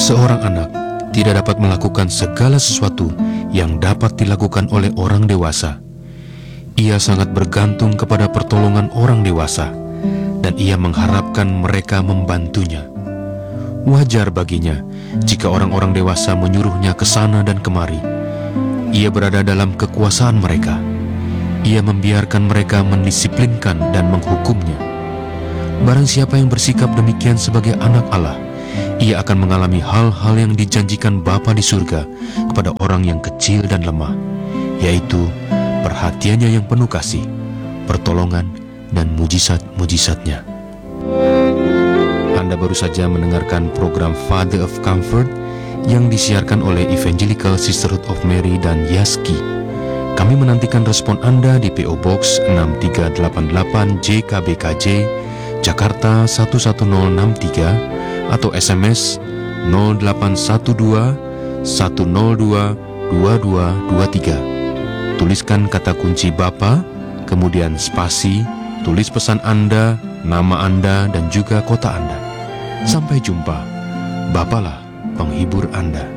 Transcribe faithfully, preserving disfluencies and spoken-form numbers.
Seorang anak tidak dapat melakukan segala sesuatu yang dapat dilakukan oleh orang dewasa. Ia sangat bergantung kepada pertolongan orang dewasa, dan ia mengharapkan mereka membantunya. Wajar baginya jika orang-orang dewasa menyuruhnya ke sana dan kemari. Ia berada dalam kekuasaan mereka. Ia membiarkan mereka mendisiplinkan dan menghukumnya. Barang siapa yang bersikap demikian sebagai anak Allah, ia akan mengalami hal-hal yang dijanjikan Bapa di surga kepada orang yang kecil dan lemah, yaitu perhatiannya yang penuh kasih, pertolongan, dan mujizat-mujizatnya. Anda baru saja mendengarkan program Father of Comfort yang disiarkan oleh Evangelical Sisterhood of Mary dan Yaski. Kami menantikan respon Anda di P O Box enam tiga delapan delapan J K B K J, Jakarta satu satu nol enam tiga, atau S M S nol delapan satu dua satu nol dua dua dua dua tiga. Tuliskan kata kunci Bapa, kemudian spasi, tulis pesan Anda, nama Anda, dan juga kota Anda. Sampai jumpa. Bapalah penghibur Anda.